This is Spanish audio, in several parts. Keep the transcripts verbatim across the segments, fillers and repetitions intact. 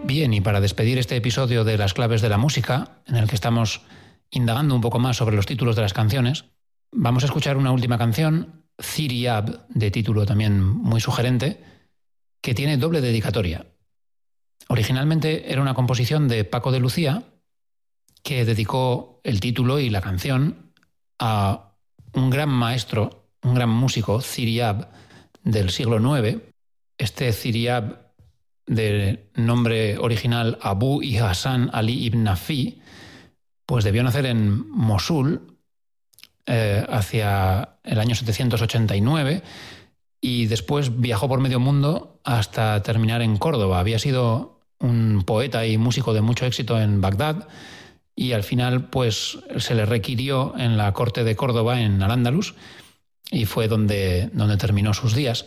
Bien, y para despedir este episodio de Las claves de la música, en el que estamos indagando un poco más sobre los títulos de las canciones, vamos a escuchar una última canción, Thiry-Ab, de título también muy sugerente, que tiene doble dedicatoria. Originalmente era una composición de Paco de Lucía, que dedicó el título y la canción a un gran maestro, un gran músico, Thiry-Ab, del siglo nueve. Este Thiry-Ab, de nombre original Abu y Hassan Ali ibn Nafi, pues debió nacer en Mosul eh, hacia el año setecientos ochenta y nueve y después viajó por medio mundo hasta terminar en Córdoba. Había sido un poeta y músico de mucho éxito en Bagdad y al final pues se le requirió en la corte de Córdoba, en Al-Ándalus, y fue donde, donde terminó sus días.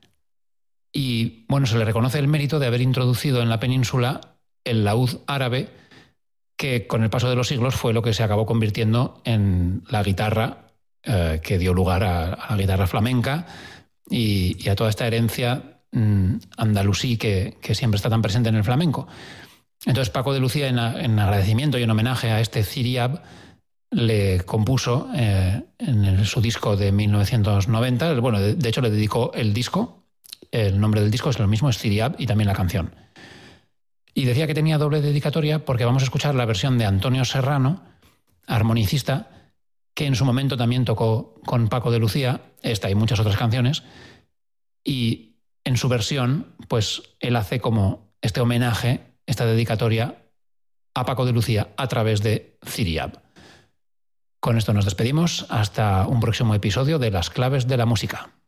Y bueno, se le reconoce el mérito de haber introducido en la península el laúd árabe, que con el paso de los siglos fue lo que se acabó convirtiendo en la guitarra eh, que dio lugar a, a la guitarra flamenca y, y a toda esta herencia mmm, andalusí que, que siempre está tan presente en el flamenco. Entonces Paco de Lucía, en, en agradecimiento y en homenaje a este Thiry-Ab, le compuso eh, en el, su disco de mil novecientos noventa, bueno, de, de hecho le dedicó el disco. El nombre del disco es lo mismo, es Thiry-Ab, y también la canción. Y decía que tenía doble dedicatoria porque vamos a escuchar la versión de Antonio Serrano, armonicista, que en su momento también tocó con Paco de Lucía, esta y muchas otras canciones, y en su versión, pues él hace como este homenaje, esta dedicatoria a Paco de Lucía a través de Thiry-Ab. Con esto nos despedimos, hasta un próximo episodio de Las claves de la música.